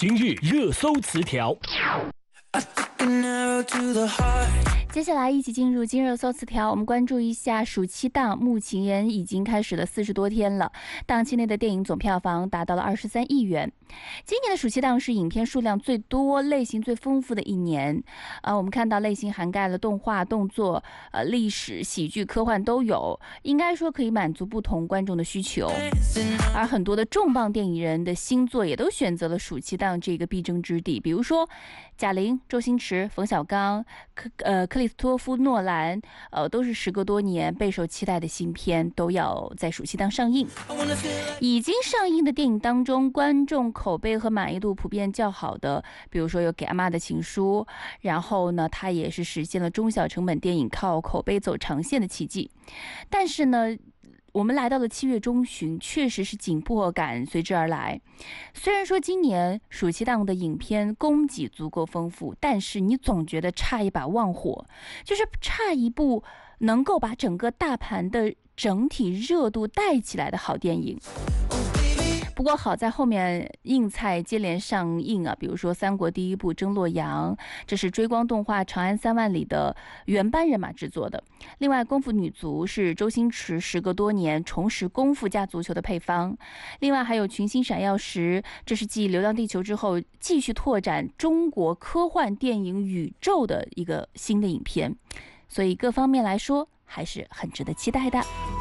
今日热搜词条。 接下来一起进入今日热搜词条，我们关注一下暑期档，目前已经开始了40多天了，档期内的电影总票房达到了23亿元。今年的暑期档是影片数量最多、类型最丰富的一年。我们看到类型涵盖了动画、动作、历史、喜剧、科幻都有，应该说可以满足不同观众的需求。而很多的重磅电影人的新作也都选择了暑期档这个必争之地，比如说贾玲、周星驰、冯小刚、克里斯托夫·诺兰，都是时隔多年备受期待的新片，都要在暑期档上映。已经上映的电影当中，观众口碑和满意度普遍较好的，比如说有《给阿妈的情书》，然后呢，它也是实现了中小成本电影靠口碑走长线的奇迹。但是呢，我们来到了7月中旬，确实是紧迫感随之而来。虽然说今年暑期档的影片供给足够丰富，但是你总觉得差一把旺火，就是差一部能够把整个大盘的整体热度带起来的好电影。不过好在后面硬菜接连上映啊，比如说三国第一部争洛阳，这是追光动画《长安3万里》的原班人马制作的。另外功夫女足是周星驰时隔多年重拾功夫加足球的配方。另外还有群星闪耀时，这是继《流浪地球》之后继续拓展中国科幻电影宇宙的一个新的影片，所以各方面来说还是很值得期待的。